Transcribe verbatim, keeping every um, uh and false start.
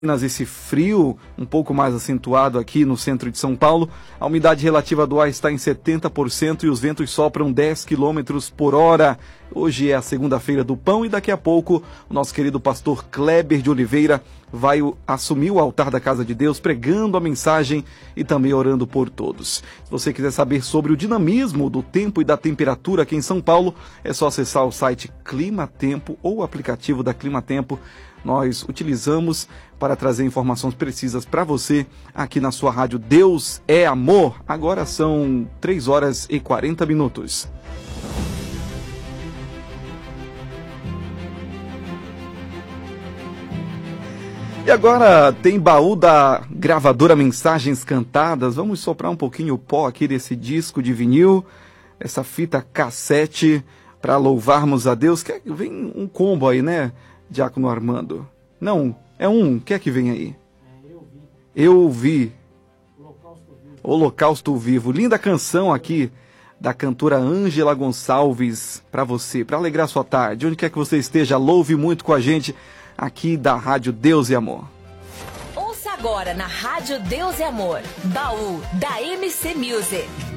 esse frio um pouco mais acentuado aqui no centro de São Paulo. A umidade relativa do ar está em setenta por cento e os ventos sopram dez quilômetros por hora. Hoje é a segunda-feira do pão e daqui a pouco o nosso querido pastor Kleber de Oliveira vai assumir o altar da Casa de Deus, pregando a mensagem e também orando por todos. Se você quiser saber sobre o dinamismo do tempo e da temperatura aqui em São Paulo, é só acessar o site Clima Tempo ou o aplicativo da Clima Tempo. Nós utilizamos para trazer informações precisas para você aqui na sua rádio Deus é Amor. Agora são três horas e quarenta minutos. E agora tem baú da gravadora Mensagens Cantadas. Vamos soprar um pouquinho o pó aqui desse disco de vinil, essa fita cassete, para louvarmos a Deus. Vem um combo aí, né, Diácono Armando? Não, é um. O que é que vem aí? É, eu vi. Eu vi. Holocausto Vivo. Holocausto Vivo. Linda canção aqui da cantora Ângela Gonçalves para você, para alegrar sua tarde. Onde quer que você esteja, louve muito com a gente aqui da Rádio Deus e Amor. Ouça agora na Rádio Deus e Amor, baú da M C Music.